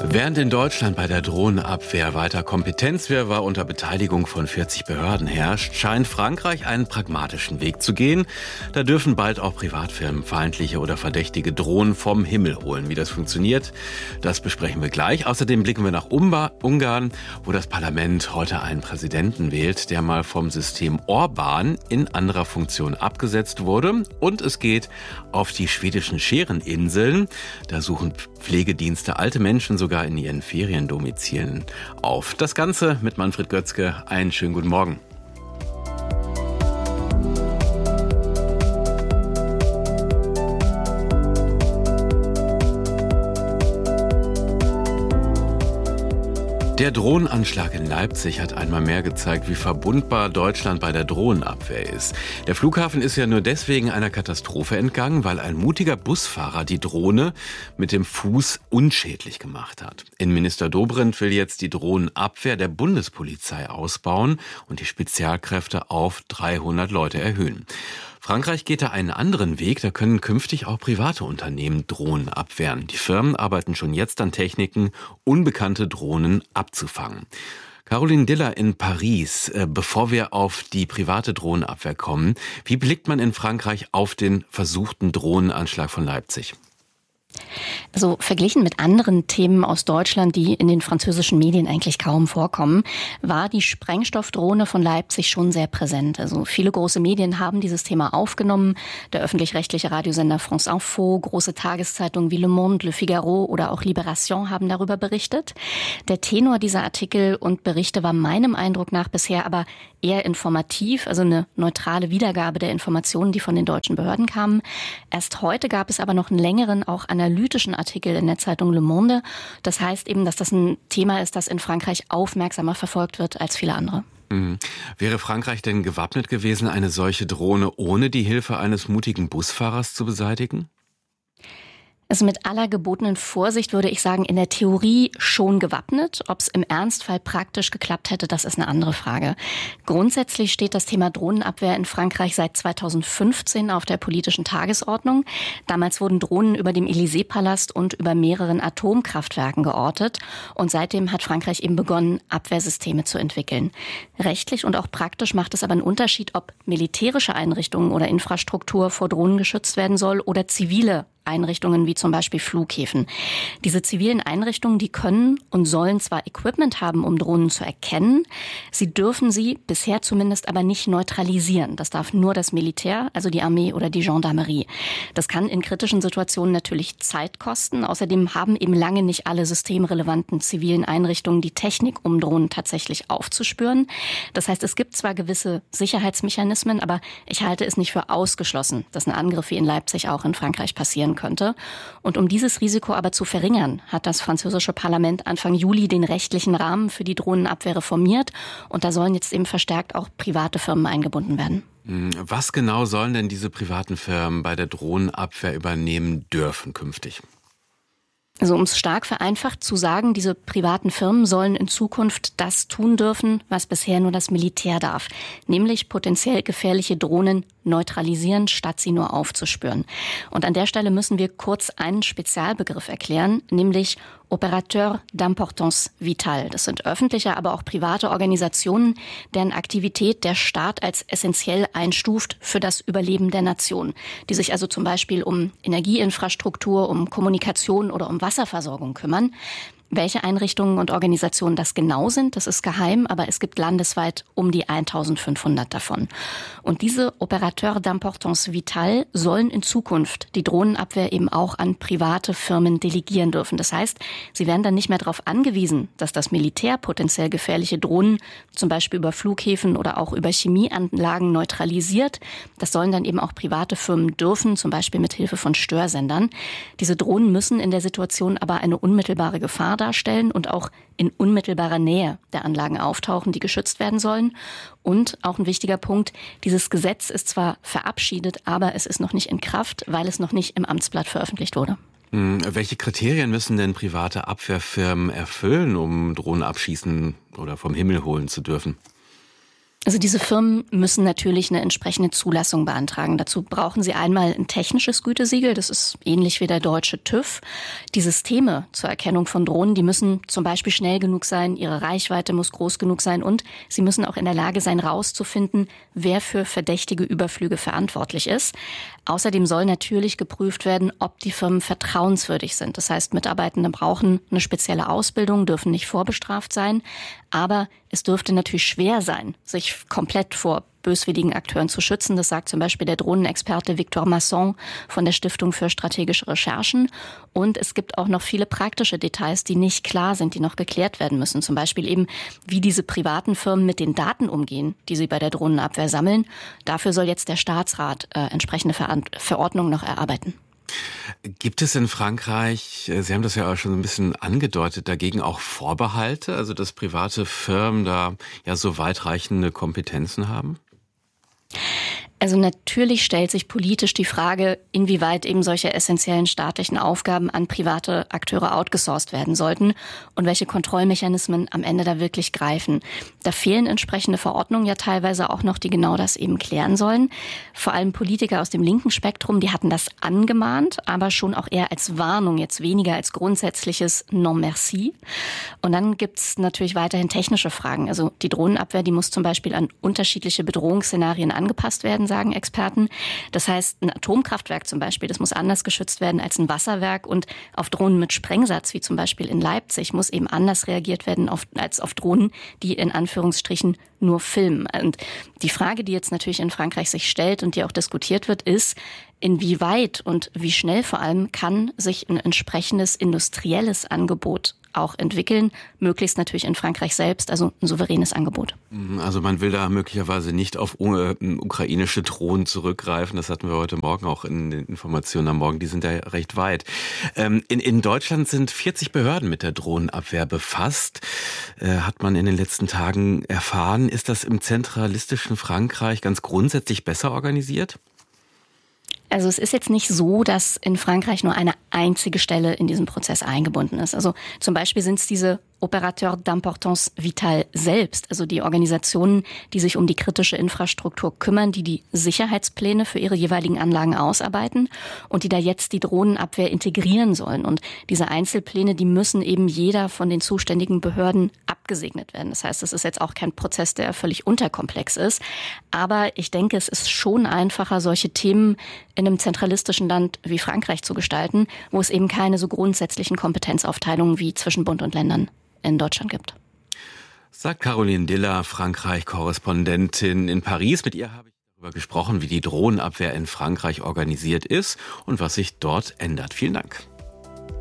Während in Deutschland bei der Drohnenabwehr weiter Kompetenzwirrwarr unter Beteiligung von 40 Behörden herrscht, scheint Frankreich einen pragmatischen Weg zu gehen. Da dürfen bald auch Privatfirmen feindliche oder verdächtige Drohnen vom Himmel holen. Wie das funktioniert, das besprechen wir gleich. Außerdem blicken wir nach Ungarn, wo das Parlament heute einen Präsidenten wählt, der mal vom System Orbán in anderer Funktion abgesetzt wurde. Und es geht auf die schwedischen Schereninseln. Da suchen Pflegedienste alte Menschen sogar in ihren Feriendomizilen auf. Das Ganze mit Manfred Götzke. Einen schönen guten Morgen. Der Drohnenanschlag in Leipzig hat einmal mehr gezeigt, wie verbundbar Deutschland bei der Drohnenabwehr ist. Der Flughafen ist ja nur deswegen einer Katastrophe entgangen, weil ein mutiger Busfahrer die Drohne mit dem Fuß unschädlich gemacht hat. Innenminister Dobrindt will jetzt die Drohnenabwehr der Bundespolizei ausbauen und die Spezialkräfte auf 300 Leute erhöhen. Frankreich geht da einen anderen Weg, da können künftig auch private Unternehmen Drohnen abwehren. Die Firmen arbeiten schon jetzt an Techniken, unbekannte Drohnen abzufangen. Caroline Diller in Paris, bevor wir auf die private Drohnenabwehr kommen, wie blickt man in Frankreich auf den versuchten Drohnenanschlag von Leipzig? Also verglichen mit anderen Themen aus Deutschland, die in den französischen Medien eigentlich kaum vorkommen, war die Sprengstoffdrohne von Leipzig schon sehr präsent. Also viele große Medien haben dieses Thema aufgenommen. Der öffentlich-rechtliche Radiosender France Info, große Tageszeitungen wie Le Monde, Le Figaro oder auch Libération haben darüber berichtet. Der Tenor dieser Artikel und Berichte war meinem Eindruck nach bisher aber eher informativ, also eine neutrale Wiedergabe der Informationen, die von den deutschen Behörden kamen. Erst heute gab es aber noch einen längeren, auch analytischen Artikel in der Zeitung Le Monde. Das heißt eben, dass das ein Thema ist, das in Frankreich aufmerksamer verfolgt wird als viele andere. Wäre Frankreich denn gewappnet gewesen, eine solche Drohne ohne die Hilfe eines mutigen Busfahrers zu beseitigen? Also mit aller gebotenen Vorsicht würde ich sagen, in der Theorie schon gewappnet. Ob es im Ernstfall praktisch geklappt hätte, das ist eine andere Frage. Grundsätzlich steht das Thema Drohnenabwehr in Frankreich seit 2015 auf der politischen Tagesordnung. Damals wurden Drohnen über dem Élysée-Palast und über mehreren Atomkraftwerken geortet. Und seitdem hat Frankreich eben begonnen, Abwehrsysteme zu entwickeln. Rechtlich und auch praktisch macht es aber einen Unterschied, ob militärische Einrichtungen oder Infrastruktur vor Drohnen geschützt werden soll oder zivile Einrichtungen wie zum Beispiel Flughäfen. Diese zivilen Einrichtungen, die können und sollen zwar Equipment haben, um Drohnen zu erkennen, sie dürfen sie bisher zumindest aber nicht neutralisieren. Das darf nur das Militär, also die Armee oder die Gendarmerie. Das kann in kritischen Situationen natürlich Zeit kosten. Außerdem haben eben lange nicht alle systemrelevanten zivilen Einrichtungen die Technik, um Drohnen tatsächlich aufzuspüren. Das heißt, es gibt zwar gewisse Sicherheitsmechanismen, aber ich halte es nicht für ausgeschlossen, dass ein Angriff wie in Leipzig auch in Frankreich passieren könnte. Und um dieses Risiko aber zu verringern, hat das französische Parlament Anfang Juli den rechtlichen Rahmen für die Drohnenabwehr reformiert. Und da sollen jetzt eben verstärkt auch private Firmen eingebunden werden. Was genau sollen denn diese privaten Firmen bei der Drohnenabwehr übernehmen dürfen künftig? Also um es stark vereinfacht zu sagen, diese privaten Firmen sollen in Zukunft das tun dürfen, was bisher nur das Militär darf. Nämlich potenziell gefährliche Drohnen neutralisieren, statt sie nur aufzuspüren. Und an der Stelle müssen wir kurz einen Spezialbegriff erklären, nämlich Opérateur d'importance vitale. Das sind öffentliche, aber auch private Organisationen, deren Aktivität der Staat als essentiell einstuft für das Überleben der Nation. Die sich also zum Beispiel um Energieinfrastruktur, um Kommunikation oder um Wasserversorgung kümmern. Welche Einrichtungen und Organisationen das genau sind, das ist geheim, aber es gibt landesweit um die 1500 davon. Und diese Opérateurs d'importance vitale sollen in Zukunft die Drohnenabwehr eben auch an private Firmen delegieren dürfen. Das heißt, sie werden dann nicht mehr darauf angewiesen, dass das Militär potenziell gefährliche Drohnen zum Beispiel über Flughäfen oder auch über Chemieanlagen neutralisiert. Das sollen dann eben auch private Firmen dürfen, zum Beispiel mit Hilfe von Störsendern. Diese Drohnen müssen in der Situation aber eine unmittelbare Gefahr darstellen und auch in unmittelbarer Nähe der Anlagen auftauchen, die geschützt werden sollen. Und auch ein wichtiger Punkt, dieses Gesetz ist zwar verabschiedet, aber es ist noch nicht in Kraft, weil es noch nicht im Amtsblatt veröffentlicht wurde. Welche Kriterien müssen denn private Abwehrfirmen erfüllen, um Drohnen abschießen oder vom Himmel holen zu dürfen? Also diese Firmen müssen natürlich eine entsprechende Zulassung beantragen. Dazu brauchen sie einmal ein technisches Gütesiegel, das ist ähnlich wie der deutsche TÜV. Die Systeme zur Erkennung von Drohnen, die müssen zum Beispiel schnell genug sein, ihre Reichweite muss groß genug sein und sie müssen auch in der Lage sein, rauszufinden, wer für verdächtige Überflüge verantwortlich ist. Außerdem soll natürlich geprüft werden, ob die Firmen vertrauenswürdig sind. Das heißt, Mitarbeitende brauchen eine spezielle Ausbildung, dürfen nicht vorbestraft sein. Aber es dürfte natürlich schwer sein, sich komplett vor böswilligen Akteuren zu schützen. Das sagt zum Beispiel der Drohnenexperte Victor Masson von der Stiftung für strategische Recherchen. Und es gibt auch noch viele praktische Details, die nicht klar sind, die noch geklärt werden müssen. Zum Beispiel eben, wie diese privaten Firmen mit den Daten umgehen, die sie bei der Drohnenabwehr sammeln. Dafür soll jetzt der Staatsrat entsprechende Verordnungen noch erarbeiten. Gibt es in Frankreich, Sie haben das ja auch schon ein bisschen angedeutet, dagegen auch Vorbehalte, also dass private Firmen da ja so weitreichende Kompetenzen haben? Also natürlich stellt sich politisch die Frage, inwieweit eben solche essentiellen staatlichen Aufgaben an private Akteure outgesourced werden sollten und welche Kontrollmechanismen am Ende da wirklich greifen. Da fehlen entsprechende Verordnungen ja teilweise auch noch, die genau das eben klären sollen. Vor allem Politiker aus dem linken Spektrum, die hatten das angemahnt, aber schon auch eher als Warnung, jetzt weniger als grundsätzliches Non merci. Und dann gibt's natürlich weiterhin technische Fragen. Also die Drohnenabwehr, die muss zum Beispiel an unterschiedliche Bedrohungsszenarien angepasst werden, sagen Experten. Das heißt, ein Atomkraftwerk zum Beispiel, das muss anders geschützt werden als ein Wasserwerk und auf Drohnen mit Sprengsatz, wie zum Beispiel in Leipzig, muss eben anders reagiert werden als auf Drohnen, die in Anführungsstrichen nur filmen. Und die Frage, die jetzt natürlich in Frankreich sich stellt und die auch diskutiert wird, ist, inwieweit und wie schnell vor allem kann sich ein entsprechendes industrielles Angebot auch entwickeln, möglichst natürlich in Frankreich selbst, also ein souveränes Angebot. Also man will da möglicherweise nicht auf ukrainische Drohnen zurückgreifen, das hatten wir heute Morgen auch in den Informationen am Morgen, die sind ja recht weit. In Deutschland sind 40 Behörden mit der Drohnenabwehr befasst, hat man in den letzten Tagen erfahren. Ist das im zentralistischen Frankreich ganz grundsätzlich besser organisiert? Also es ist jetzt nicht so, dass in Frankreich nur eine einzige Stelle in diesem Prozess eingebunden ist. Also zum Beispiel sind es diese Opérateurs d'Importance Vitale selbst, also die Organisationen, die sich um die kritische Infrastruktur kümmern, die die Sicherheitspläne für ihre jeweiligen Anlagen ausarbeiten und die da jetzt die Drohnenabwehr integrieren sollen. Und diese Einzelpläne, die müssen eben jeder von den zuständigen Behörden abgesegnet werden. Das heißt, es ist jetzt auch kein Prozess, der völlig unterkomplex ist. Aber ich denke, es ist schon einfacher, solche Themen in einem zentralistischen Land wie Frankreich zu gestalten, wo es eben keine so grundsätzlichen Kompetenzaufteilungen wie zwischen Bund und Ländern in Deutschland gibt. Sagt Caroline Diller, Frankreich-Korrespondentin in Paris. Mit ihr habe ich darüber gesprochen, wie die Drohnenabwehr in Frankreich organisiert ist und was sich dort ändert. Vielen Dank.